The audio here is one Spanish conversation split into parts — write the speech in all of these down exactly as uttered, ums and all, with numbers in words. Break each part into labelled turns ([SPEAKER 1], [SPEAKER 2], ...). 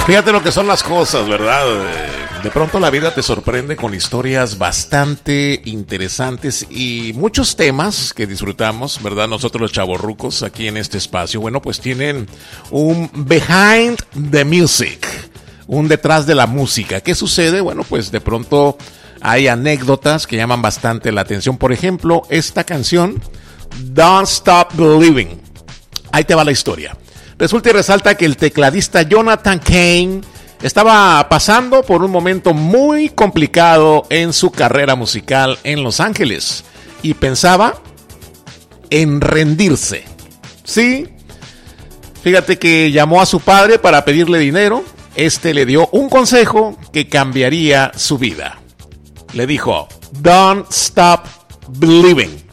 [SPEAKER 1] Fíjate lo que son las cosas, ¿verdad? De pronto la vida te sorprende con historias bastante interesantes y muchos temas que disfrutamos, ¿verdad? Nosotros los chavorrucos aquí en este espacio, bueno, pues tienen un behind the music, un detrás de la música. ¿Qué sucede? Bueno, pues de pronto hay anécdotas que llaman bastante la atención. Por ejemplo, esta canción, Don't Stop Believing. Ahí te va la historia. Resulta y resalta que el tecladista Jonathan Cain estaba pasando por un momento muy complicado en su carrera musical en Los Ángeles y pensaba en rendirse. Sí, fíjate que llamó a su padre para pedirle dinero. Este le dio un consejo que cambiaría su vida. Le dijo, Don't stop believing.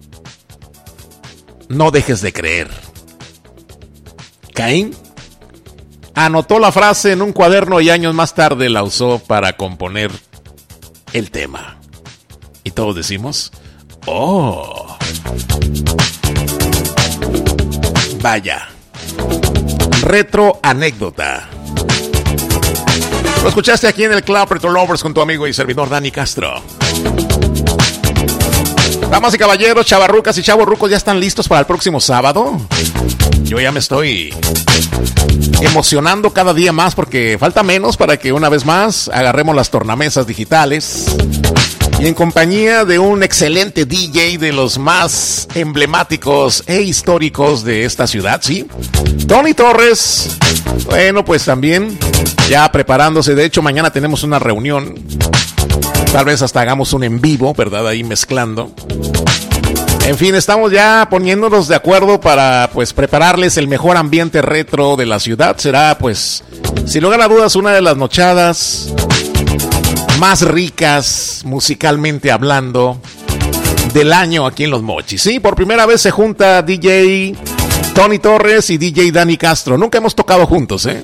[SPEAKER 1] No dejes de creer. Caín anotó la frase en un cuaderno y años más tarde la usó para componer el tema. Y todos decimos, oh, vaya, retro anécdota. Lo escuchaste aquí en el Club Retro Lovers con tu amigo y servidor Dani Castro. Damas y caballeros, chavarrucas y chavorrucos, ¿ya están listos para el próximo sábado? Yo ya me estoy emocionando cada día más porque falta menos para que una vez más agarremos las tornamesas digitales y en compañía de un excelente D J de los más emblemáticos e históricos de esta ciudad, ¿sí? Tony Torres. Bueno, pues también ya preparándose. De hecho, mañana tenemos una reunión. Tal vez hasta hagamos un en vivo, ¿verdad? Ahí mezclando. En fin, estamos ya poniéndonos de acuerdo para, pues, prepararles el mejor ambiente retro de la ciudad. Será, pues, sin lugar a dudas, una de las nochadas más ricas, musicalmente hablando, del año aquí en Los Mochis. Sí, por primera vez se junta D J Tony Torres y D J Dani Castro. Nunca hemos tocado juntos, ¿eh?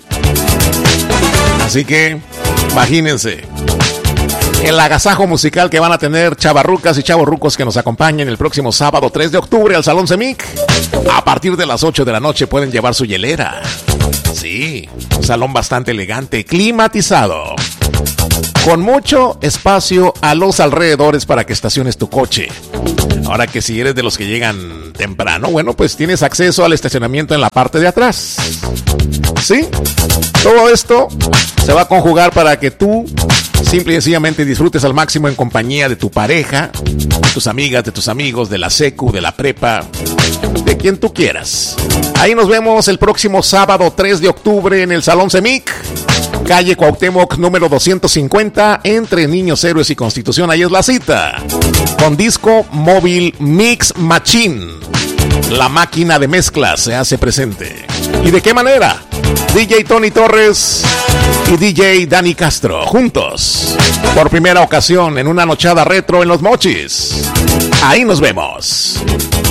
[SPEAKER 1] Así que, imagínense el agasajo musical que van a tener chavarrucas y chavorrucos que nos acompañen el próximo sábado tres de octubre al Salón Cemic. A partir de las ocho de la noche pueden llevar su hielera. Sí, un salón bastante elegante, climatizado, con mucho espacio a los alrededores para que estaciones tu coche. Ahora que si eres de los que llegan temprano, bueno, pues tienes acceso al estacionamiento en la parte de atrás. Sí, todo esto se va a conjugar para que tú simple y sencillamente disfrutes al máximo en compañía de tu pareja, de tus amigas, de tus amigos, de la secu, de la prepa, de quien tú quieras. Ahí nos vemos el próximo sábado tres de octubre en el Salón Cemic, calle Cuauhtémoc número doscientos cincuenta, entre Niños Héroes y Constitución. Ahí es la cita, con Disco Móvil Mix Machine. La máquina de mezcla se hace presente. ¿Y de qué manera? D J Tony Torres y D J Dani Castro juntos por primera ocasión en una nochada retro en Los Mochis. Ahí nos vemos.